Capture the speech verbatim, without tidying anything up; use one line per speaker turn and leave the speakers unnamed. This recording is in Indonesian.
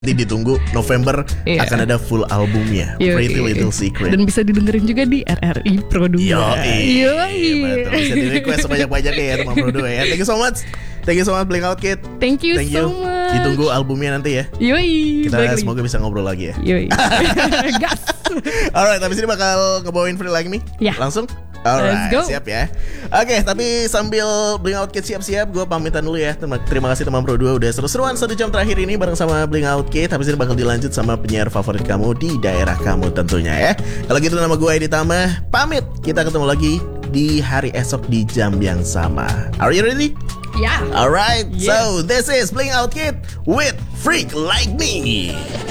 Nanti ditunggu November
Iya.
akan ada full albumnya
Yoi.
Pretty Little Secret.
Dan bisa didengerin juga di R R I Pro dua.
Yoi.
Yoi.
Betul, bisa di request sebanyak-banyaknya ya teman Pro dua ya. Thank you so much. Thank you so much Blink Out Kid.
Thank you
Thank
so
you.
much.
Ditunggu albumnya nanti ya.
Yoi.
Kita
balik lagi.
semoga bisa ngobrol lagi ya.
Yoi. Gas.
Alright, habis ini bakal ngebawain Free Like Me.
Ya.
Langsung. Alright,
Let's go.
siap ya. Oke, tapi sambil Blink Out Kid siap-siap, gue pamitan dulu ya. Terima, terima kasih teman Pro dua udah seru-seruan satu jam terakhir ini bareng sama Blink Out Kid. Habis ini bakal dilanjut sama penyiar favorit kamu di daerah kamu tentunya ya. Kalau gitu nama gue Edi Tama, pamit. Kita ketemu lagi di hari esok di jam yang sama. Are you ready?
Ya.
Alright,
Yeah.
so this is Blink Out Kid with Freak Like Me.